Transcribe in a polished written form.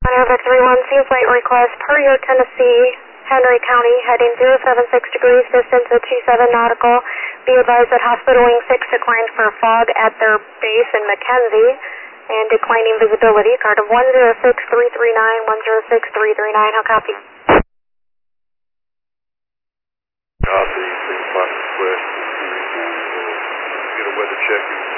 Victor 31, sea flight request, Puryear, Tennessee, Henry County, heading 076 degrees, distance at 27 nautical. Be advised that Hospital Wing 6 declined for fog at their base in McKenzie and declining visibility. Card of 106339, 106339, how copy? Copy, 6 o'clock request, get a weather check.